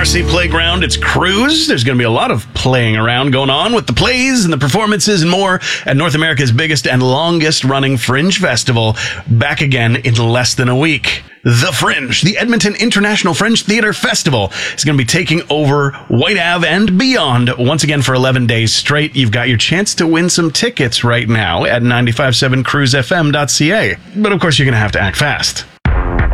RC Playground. It's Cruise. There's going to be a lot of playing around going on with the plays and the performances and more at North America's biggest and longest running Fringe Festival, back again in less than a week. The Fringe, the Edmonton International Fringe Theatre Festival, is going to be taking over White Ave and beyond once again for 11 days straight. You've got your chance to win some tickets right now at 957cruisefm.ca. But of course, you're going to have to act fast.